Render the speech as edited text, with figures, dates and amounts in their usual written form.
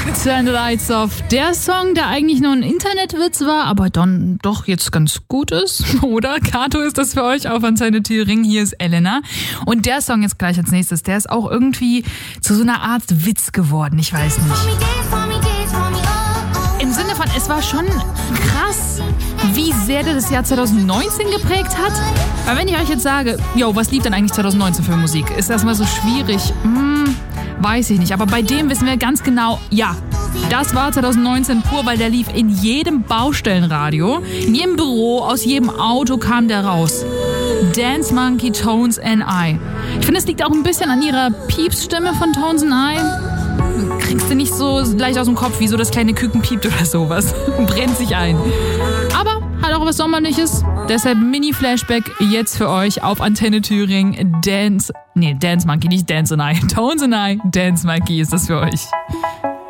Turn the Lights Off. Der Song, der eigentlich nur ein Internetwitz war, aber dann doch jetzt ganz gut ist. Oder? Kato ist das für euch auf Antenne Thüringen. Hier ist Elena. Und der Song jetzt gleich als nächstes, der ist auch irgendwie zu so einer Art Witz geworden. Ich weiß nicht. Im Sinne von, es war schon krass, wie sehr der das Jahr 2019 geprägt hat. Weil wenn ich euch jetzt sage, was lief denn eigentlich 2019 für Musik? Ist das mal so schwierig? Weiß ich nicht. Aber bei dem wissen wir ganz genau, das war 2019 pur, weil der lief in jedem Baustellenradio, in jedem Büro, aus jedem Auto kam der raus. Dance Monkey, Tones and I. Ich finde, es liegt auch ein bisschen an ihrer Piepsstimme von Tones and I. Kriegst du nicht so leicht aus dem Kopf, wie so das kleine Küken piept oder sowas. Brennt sich ein. Aber hat auch was Sommerliches. Deshalb Mini-Flashback jetzt für euch auf Antenne Thüringen. Dance Monkey, nicht Dance and I. Tones and I, Dance Monkey ist das für euch.